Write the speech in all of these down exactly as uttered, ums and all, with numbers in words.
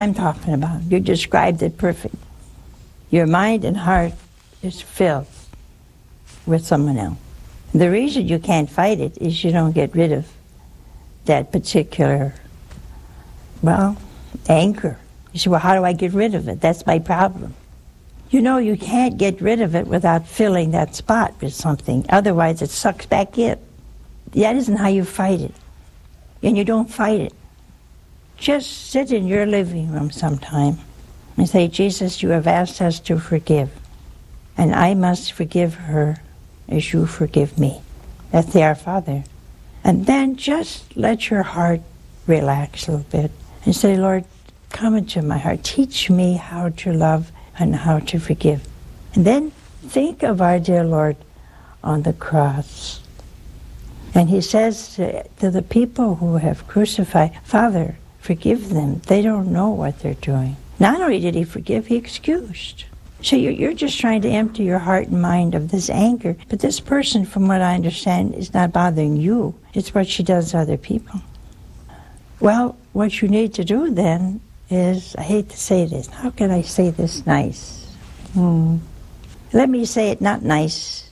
I'm talking about. You described it perfect. Your mind and heart is filled with someone else. The reason you can't fight it is you don't get rid of that particular, well, anger. You say, well, how do I get rid of it? That's my problem. You know, you can't get rid of it without filling that spot with something. Otherwise, it sucks back in. That isn't how you fight it. And you don't fight it. Just sit in your living room sometime and say, Jesus, you have asked us to forgive, and I must forgive her as you forgive me. That's the Our Father. And then just let your heart relax a little bit and say, Lord, come into my heart. Teach me how to love and how to forgive. And then think of our dear Lord on the cross. And he says to, to the people who have crucified, Father, forgive them. They don't know what they're doing. Not only did he forgive, he excused. So you're, you're just trying to empty your heart and mind of this anger. But this person, from what I understand, is not bothering you. It's what she does to other people. Well, what you need to do then is, I hate to say this, how can I say this nice? Hmm. Let me say it not nice.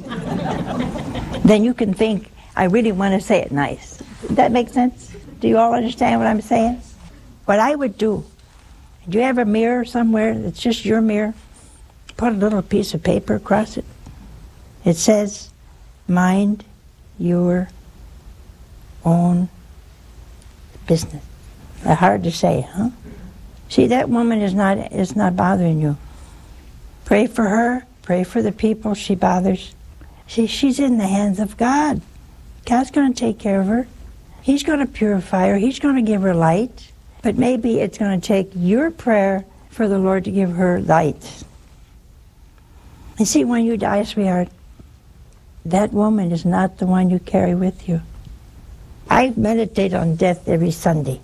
Then you can think, I really want to say it nice. Does that make sense? Do you all understand what I'm saying? What I would do, do you have a mirror somewhere that's just your mirror? Put a little piece of paper across it. It says, mind your own business. Hard to say, huh? See, that woman is not is not bothering you. Pray for her. Pray for the people she bothers. See, she's in the hands of God. God's going to take care of her. He's going to purify her. He's going to give her light. But maybe it's going to take your prayer for the Lord to give her light. You see, when you die, sweetheart, that woman is not the one you carry with you. I meditate on death every Sunday.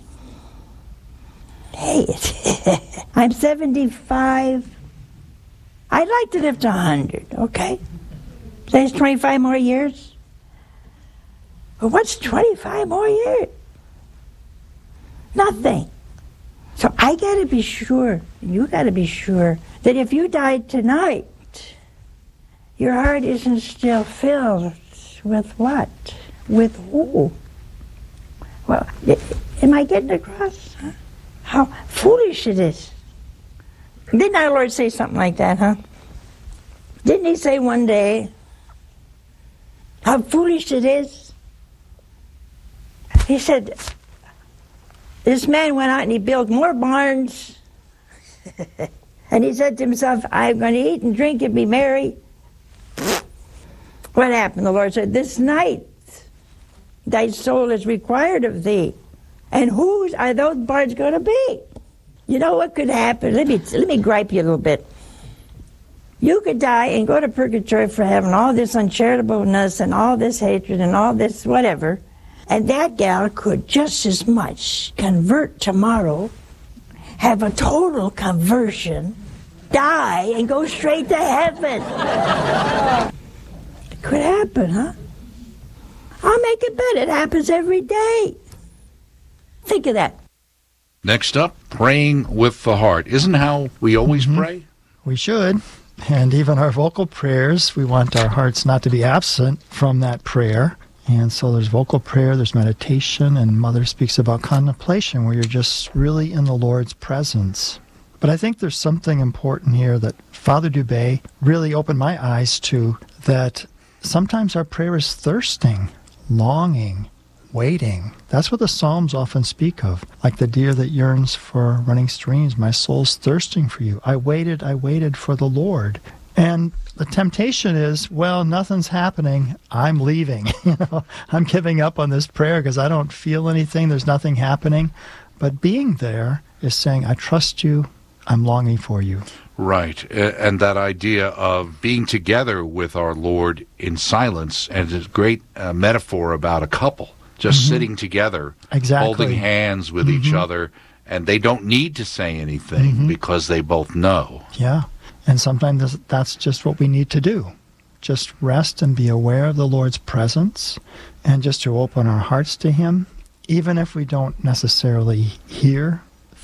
Hey, I'm seventy-five. I'd like to live to one hundred, okay? Say it's twenty-five more years. But what's twenty-five more years? Nothing. So I got to be sure, you got to be sure, that if you died tonight, your heart isn't still filled with what? With who? Well, am I getting across? Huh? How foolish it is. Didn't our Lord say something like that, huh? Didn't he say one day, how foolish it is? He said, this man went out and he built more barns. And he said to himself, I'm going to eat and drink and be merry. What happened? The Lord said, this night thy soul is required of thee. And whose are those barns going to be? You know what could happen? Let me, let me gripe you a little bit. You could die and go to purgatory for having all this uncharitableness and all this hatred and all this whatever. And that gal could just as much convert tomorrow, have a total conversion, die, and go straight to heaven. It could happen, huh? I'll make a bet it happens every day. Think of that. Next up, praying with the heart. Isn't how we always mm-hmm. pray? We should. And even our vocal prayers, we want our hearts not to be absent from that prayer. And so there's vocal prayer, there's meditation, and Mother speaks about contemplation, where you're just really in the Lord's presence. But I think there's something important here that Father Dubé really opened my eyes to, that sometimes our prayer is thirsting, longing, waiting. That's what the Psalms often speak of. Like the deer that yearns for running streams, my soul's thirsting for you. I waited, I waited for the Lord. And the temptation is, well, nothing's happening. I'm leaving. You know, I'm giving up on this prayer because I don't feel anything. There's nothing happening. But being there is saying, I trust you. I'm longing for you. Right. And that idea of being together with our Lord in silence, and it's a great uh, metaphor about a couple just mm-hmm. sitting together, exactly. holding hands with mm-hmm. each other, and they don't need to say anything mm-hmm. because they both know. Yeah. And sometimes that's just what we need to do. Just rest and be aware of the Lord's presence, and just to open our hearts to Him, even if we don't necessarily hear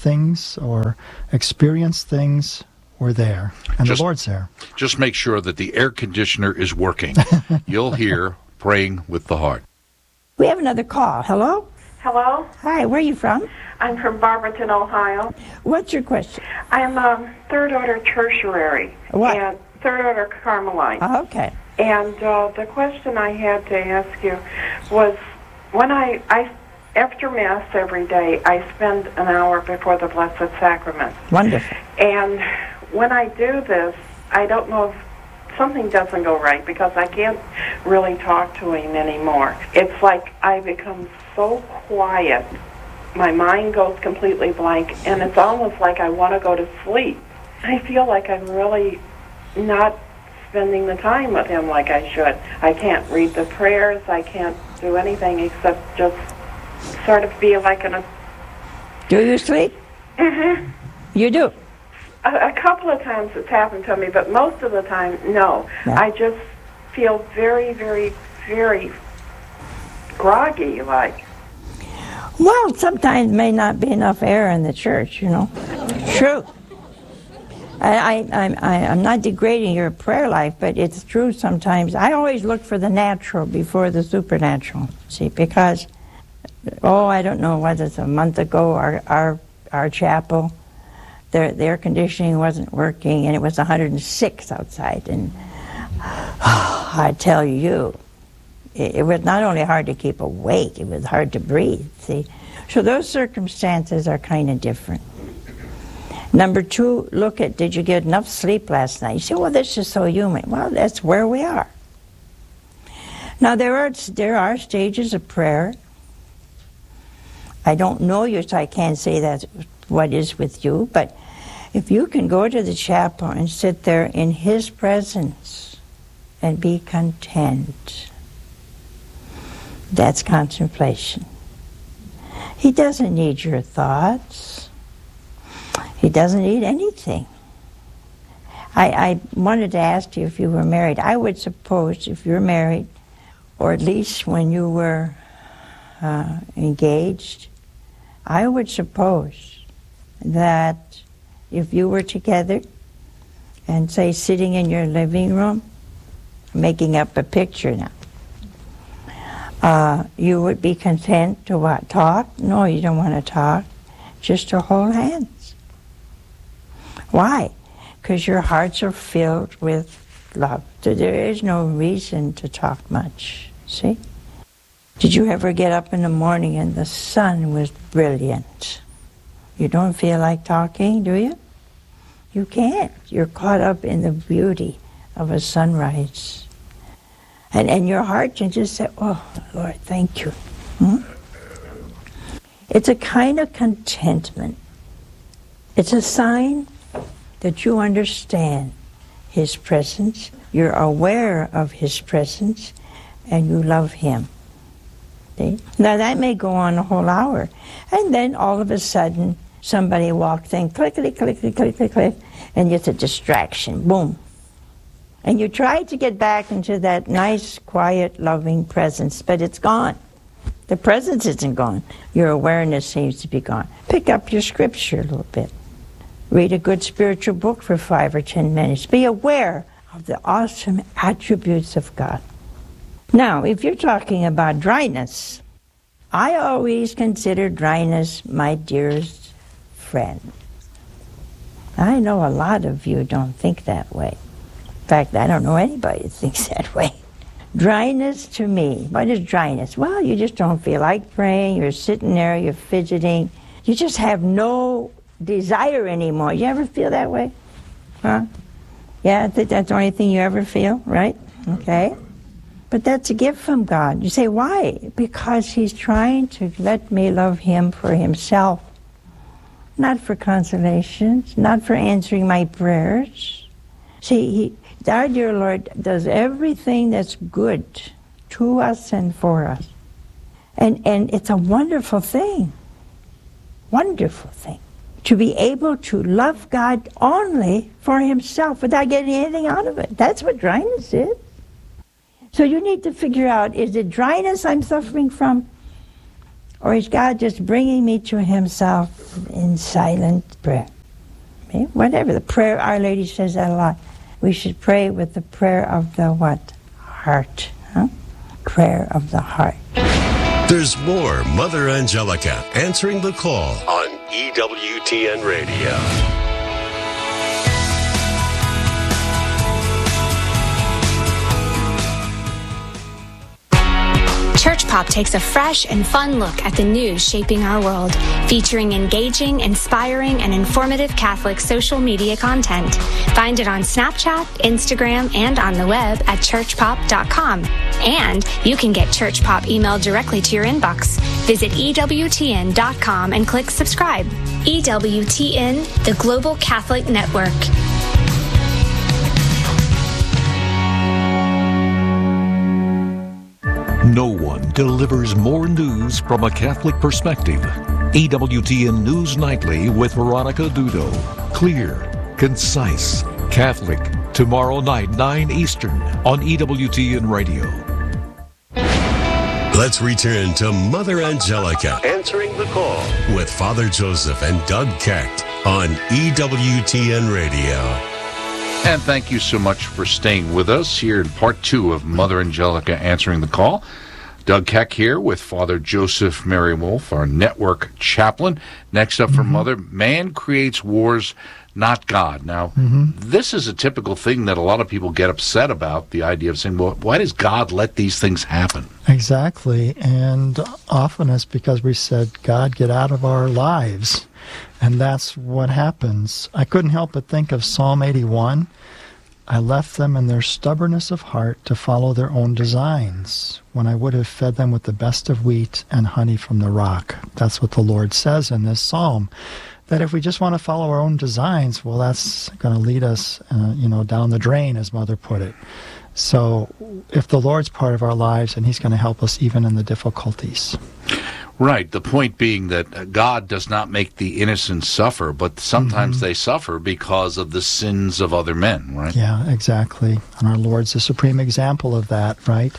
things or experience things, we're there. And Just- the Lord's there. Just make sure that the air conditioner is working. You'll hear Praying with the Heart. We have another call. Hello? Hello, Hi, where are you from? I'm from Barberton, Ohio. What's your question? I'm a third order tertiary What? and third order Carmelite. Oh, okay. And uh, the question I had to ask you was, when I, I, after Mass every day, I spend an hour before the Blessed Sacrament. Wonderful. And when I do this, I don't know if something doesn't go right because I can't really talk to him anymore. It's like I become so quiet. My mind goes completely blank, and it's almost like I want to go to sleep. I feel like I'm really not spending the time with him like I should. I can't read the prayers. I can't do anything except just sort of be like in a... Do you sleep? Mm-hmm. You do? A, a couple of times it's happened to me, but most of the time, no. Yeah. I just feel very, very, very groggy, like. Well, sometimes may not be enough air in the church, you know. True. I, I, I'm, I, I'm not degrading your prayer life, but it's true sometimes. I always look for the natural before the supernatural, see, because, oh, I don't know, what it's a month ago, our, our, our chapel, their, the air conditioning wasn't working, and it was one hundred six outside, and oh, I tell you, it, it was not only hard to keep awake, it was hard to breathe, see. So those circumstances are kind of different. Number two, look at, did you get enough sleep last night? You say, well, this is so human. Well, that's where we are. Now, there are, there are stages of prayer. I don't know you, so I can't say that's what is with you, but if you can go to the chapel and sit there in His presence and be content, that's contemplation. He doesn't need your thoughts. He doesn't need anything. I, I wanted to ask you if you were married. I would suppose if you're married, or at least when you were uh, engaged, I would suppose that if you were together and, say, sitting in your living room, making up a picture now, uh, you would be content to what? Talk? No, you don't want to talk. Just to hold hands. Why? Because your hearts are filled with love. So there is no reason to talk much. See? Did you ever get up in the morning and the sun was brilliant? You don't feel like talking, do you? You can't. You're caught up in the beauty of a sunrise. And, and your heart can just say, oh, Lord, thank you. Hmm? It's a kind of contentment. It's a sign that you understand His presence, you're aware of His presence, and you love Him. See? Now that may go on a whole hour, and then all of a sudden somebody walks in, clickety, clickety, clickety, click, and it's a distraction, boom. And you try to get back into that nice, quiet, loving presence, but it's gone. The presence isn't gone. Your awareness seems to be gone. Pick up your scripture a little bit. Read a good spiritual book for five or ten minutes. Be aware of the awesome attributes of God. Now, if you're talking about dryness, I always consider dryness my dearest friend. I know a lot of you don't think that way. In fact, I don't know anybody that thinks that way. Dryness to me, what is dryness? Well, you just don't feel like praying, you're sitting there, you're fidgeting, you just have no desire anymore. You ever feel that way? Huh? Yeah, I think that's the only thing you ever feel, right? Okay. But that's a gift from God. You say, why? Because He's trying to let me love Him for Himself. Not for consolations, not for answering my prayers. See, he, our dear Lord does everything that's good to us and for us. And, and it's a wonderful thing. Wonderful thing. To be able to love God only for Himself without getting anything out of it. That's what dryness is. So you need to figure out, is it dryness I'm suffering from? Or is God just bringing me to himself in silent prayer? Okay? Whatever, the prayer, Our Lady says that a lot. We should pray with the prayer of the what? Heart. Huh? Prayer of the heart. There's more Mother Angelica answering the call on E W T N Radio. Church Pop takes a fresh and fun look at the news shaping our world, featuring engaging, inspiring, and informative Catholic social media content. Find it on Snapchat, Instagram, and on the web at church pop dot com. And you can get Church Pop emailed directly to your inbox. Visit E W T N dot com and click subscribe. E W T N, the Global Catholic Network. No one delivers more news from a Catholic perspective. E W T N News Nightly with Veronica Dudo. Clear, concise, Catholic. Tomorrow night, nine Eastern on E W T N Radio. Let's return to Mother Angelica answering the call with Father Joseph and Doug Keck on E W T N Radio. And thank you so much for staying with us here in part two of Mother Angelica Answering the Call. Doug Keck here with Father Joseph Mary Wolf, our network chaplain. Next up for mm-hmm. Mother, man creates wars, not God. Now, mm-hmm. this is a typical thing that a lot of people get upset about, the idea of saying, well, why does God let these things happen? Exactly, and often it's because we said, God, get out of our lives. And that's what happens. I couldn't help but think of Psalm eighty-one. I left them in their stubbornness of heart to follow their own designs, when I would have fed them with the best of wheat and honey from the rock. That's what the Lord says in this psalm. That if we just want to follow our own designs, well, that's going to lead us, uh, you know, down the drain, as Mother put it. So if the Lord's part of our lives, and he's going to help us even in the difficulties. Right. The point being that God does not make the innocent suffer, but sometimes mm-hmm. they suffer because of the sins of other men, right? Yeah, exactly. And our Lord's the supreme example of that, right?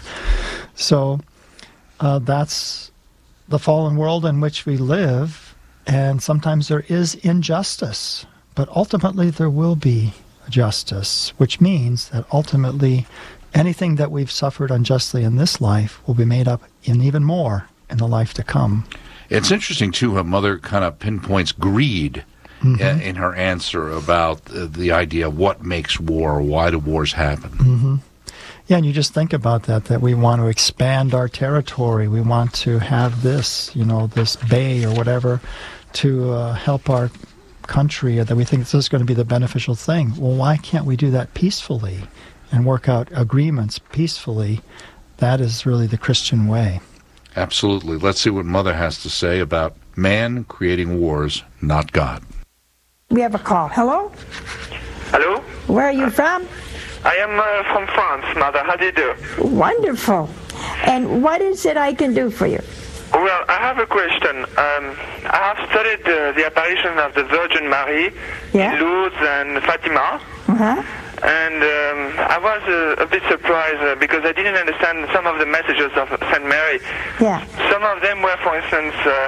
So uh, that's the fallen world in which we live, and sometimes there is injustice, but ultimately there will be justice, which means that ultimately anything that we've suffered unjustly in this life will be made up in even more in the life to come. It's interesting, too, how Mother kind of pinpoints greed mm-hmm. in, in her answer about uh, the idea of what makes war, why do wars happen. Mm-hmm. Yeah, and you just think about that, that we want to expand our territory. We want to have this, you know, this bay or whatever to uh, help our country, that we think this is going to be the beneficial thing. Well, why can't we do that peacefully and work out agreements peacefully? That is really the Christian way. Absolutely. Let's see what Mother has to say about man creating wars, not God. We have a call. Hello? Hello? Where are you from? I am uh, from France, Mother. How do you do? Wonderful. And what is it I can do for you? Well, I have a question. Um, I have studied uh, the apparition of the Virgin Mary yeah. in Lourdes and Fatima. Uh-huh. And um, I was uh, a bit surprised uh, because I didn't understand some of the messages of Saint Mary. Yeah. Some of them were, for instance, uh,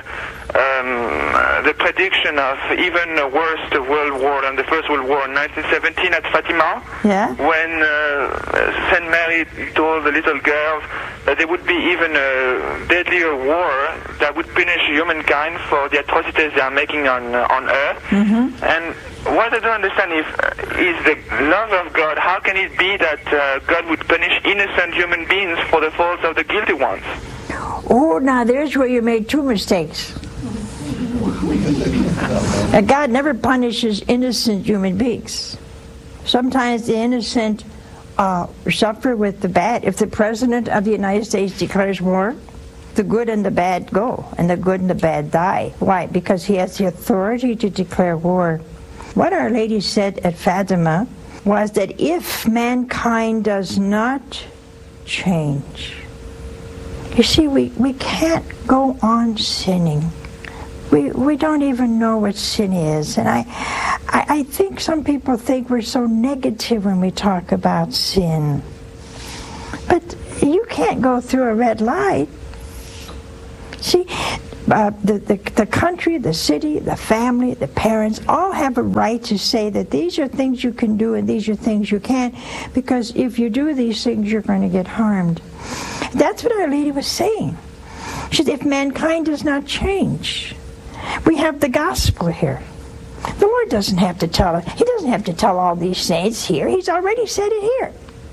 um, the prediction of even a worse World War than the First World War in nineteen seventeen at Fatima. Yeah. When uh, Saint Mary told the little girls that there would be even a deadlier war that would punish humankind for the atrocities they are making on uh, on Earth. Mm-hmm. And what I don't understand if, uh, is the love of God. How can it be that uh, God would punish innocent human beings for the faults of the guilty ones? Oh, now there's where you made two mistakes. uh, God never punishes innocent human beings. Sometimes the innocent uh, suffer with the bad. If the President of the United States declares war, the good and the bad go, and the good and the bad die. Why? Because he has the authority to declare war. What Our Lady said at Fatima was that if mankind does not change, you see, we, we can't go on sinning. We we don't even know what sin is. And I, I, I think some people think we're so negative when we talk about sin. But you can't go through a red light. See, Uh, the, the, the country, the city, the family, the parents all have a right to say that these are things you can do and these are things you can't, because if you do these things, you're going to get harmed. That's what Our Lady was saying. She said, if mankind does not change, we have the gospel here. The Lord doesn't have to tell it. He doesn't have to tell all these saints here. He's already said it here.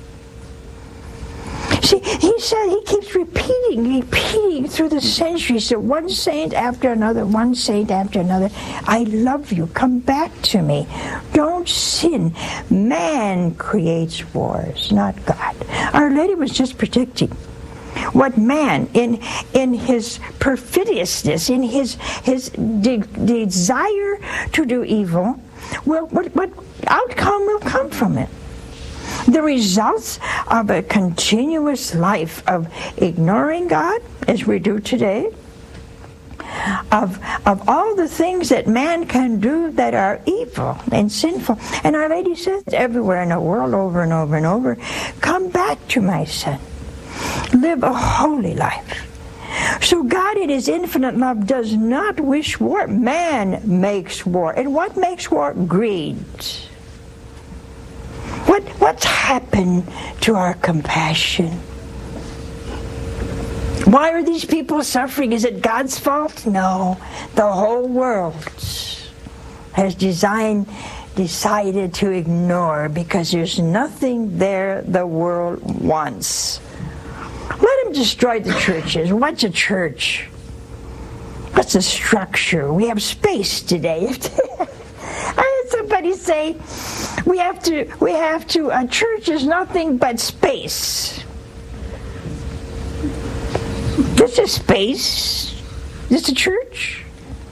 See, he said, he keeps repeating, repeating through the centuries. So one saint after another, one saint after another. I love you. Come back to me. Don't sin. Man creates wars, not God. Our Lady was just predicting what man, in in his perfidiousness, in his his de- desire to do evil, will what, what outcome will come from it. The results of a continuous life of ignoring God, as we do today, of of all the things that man can do that are evil and sinful. And Our Lady says everywhere in the world, over and over and over, come back to my son. Live a holy life. So God in his infinite love does not wish war. Man makes war. And what makes war? Greed. What what's happened to our compassion? Why are these people suffering? Is it God's fault? No. The whole world has designed decided to ignore, because there's nothing there the world wants. Let him destroy the churches. What's a church? What's a structure? We have space today. I had somebody say, we have to, we have to, a church is nothing but space. This is space. This is a church.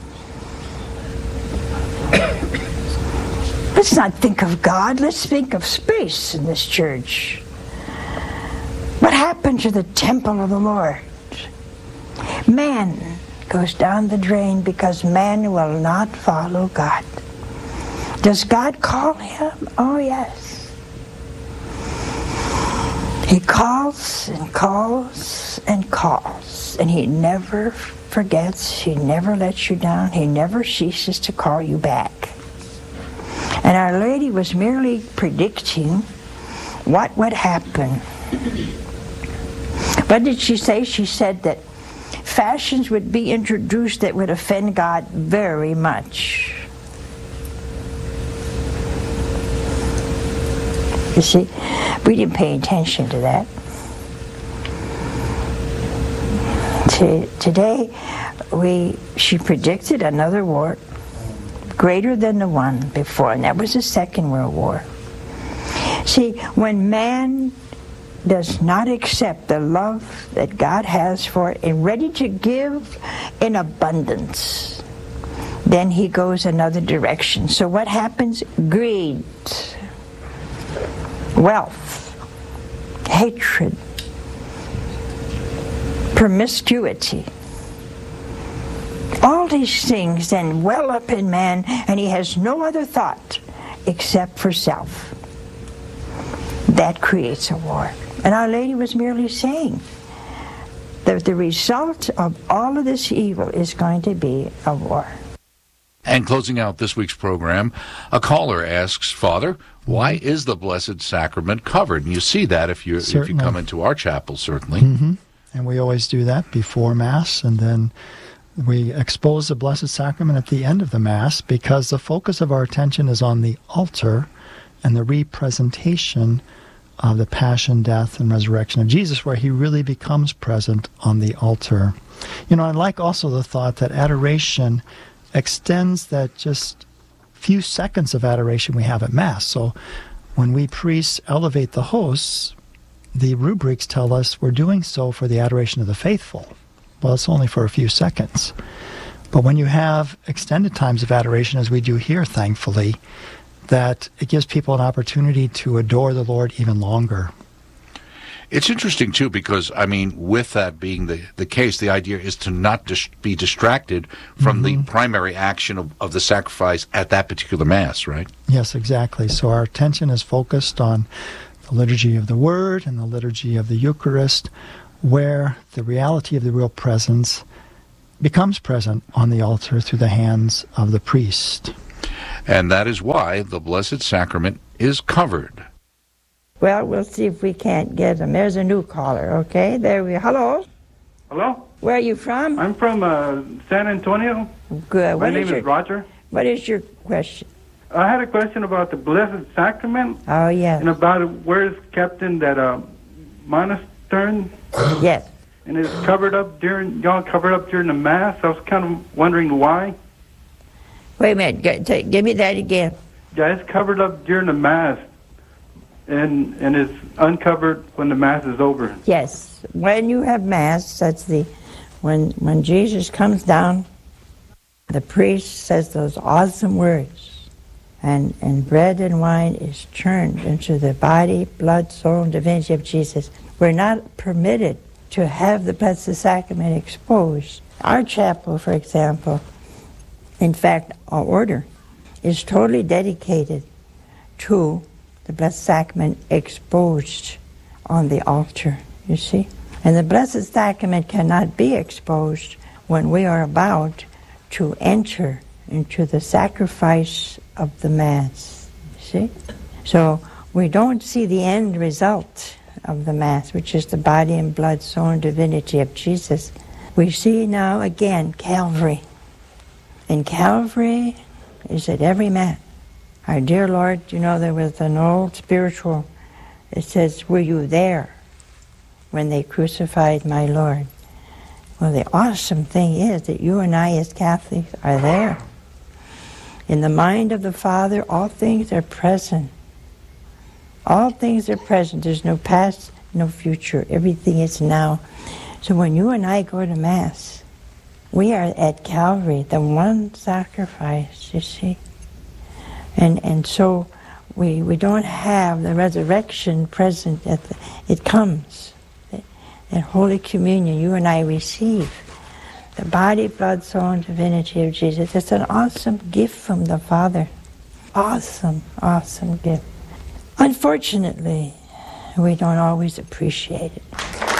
Let's not think of God. Let's think of space in this church. What happened to the temple of the Lord? Man goes down the drain because man will not follow God. Does God call him? Oh, yes. He calls and calls and calls, and he never forgets. He never lets you down. He never ceases to call you back. And Our Lady was merely predicting what would happen. What did she say? She said that fashions would be introduced that would offend God very much. You see, we didn't pay attention to that. To, today, we she predicted another war greater than the one before, and that was the Second World War. See, when man does not accept the love that God has for it and ready to give in abundance, then he goes another direction. So what happens? Greed, wealth, hatred, promiscuity. All these things then well up in man, and he has no other thought except for self. That creates a war. And Our Lady was merely saying that the result of all of this evil is going to be a war. And closing out this week's program, a caller asks, Father, why is the Blessed Sacrament covered? And you see that if you if you come into our chapel, certainly. Mm-hmm. And we always do that before Mass, and then we expose the Blessed Sacrament at the end of the Mass, because the focus of our attention is on the altar and the representation of the passion, death, and resurrection of Jesus, where he really becomes present on the altar. You know, I like also the thought that adoration extends that just few seconds of adoration we have at Mass. So when we priests elevate the hosts, the rubrics tell us we're doing so for the adoration of the faithful. Well, it's only for a few seconds. But when you have extended times of adoration, as we do here, thankfully, that it gives people an opportunity to adore the Lord even longer. It's interesting, too, because, I mean, with that being the, the case, the idea is to not dis- be distracted from mm-hmm. the primary action of, of the sacrifice at that particular Mass, right? Yes, exactly. So our attention is focused on the liturgy of the Word and the liturgy of the Eucharist, where the reality of the real presence becomes present on the altar through the hands of the priest. And that is why the Blessed Sacrament is covered. Well, we'll see if we can't get him. There's a new caller, okay? There we Hello? Hello? Where are you from? I'm from uh, San Antonio. Good. My What name is is, your, Roger. What is your question? I had a question about the Blessed Sacrament Oh, yes. and about where it's kept in that uh, monastery. Yes. And it's covered up during, y'all covered up during the Mass. I was kind of wondering why. Wait a minute. G- t- give me that again. Yeah, it's covered up during the Mass. And and it's uncovered when the Mass is over. Yes. When you have Mass, that's the, when when Jesus comes down, the priest says those awesome words, and, and bread and wine is turned into the body, blood, soul, and divinity of Jesus. We're not permitted to have the Blessed Sacrament exposed. Our chapel, for example, in fact, our order, is totally dedicated to the Blessed Sacrament exposed on the altar, you see? And the Blessed Sacrament cannot be exposed when we are about to enter into the sacrifice of the Mass, you see? So we don't see the end result of the Mass, which is the body and blood, soul, and divinity of Jesus. We see now again Calvary. And Calvary is at every Mass. Our dear Lord, you know, there was an old spiritual, it says, were you there when they crucified my Lord? Well, the awesome thing is that you and I as Catholics are there. In the mind of the Father, all things are present. All things are present. There's no past, no future. Everything is now. So when you and I go to Mass, we are at Calvary, the one sacrifice, you see. And and so we we don't have the resurrection present at the, it comes. At Holy Communion, you and I receive the body, blood, soul, and divinity of Jesus. It's an awesome gift from the Father. Awesome, awesome gift. Unfortunately, we don't always appreciate it.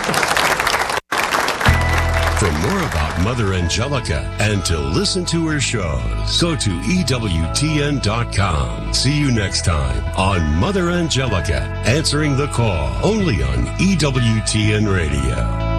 For more about Mother Angelica and to listen to her shows, go to E W T N dot com. See you next time on Mother Angelica, Answering the Call, only on E W T N Radio.